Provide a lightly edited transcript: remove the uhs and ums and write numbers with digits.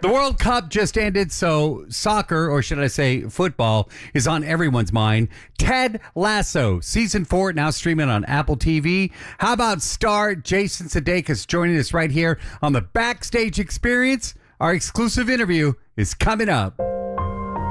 The World Cup just ended, so soccer, or should I say football, is on everyone's mind. Ted Lasso, season 4, now streaming on Apple TV. How about star Jason Sudeikis joining us right here on the Backstage Experience? Our exclusive interview is coming up.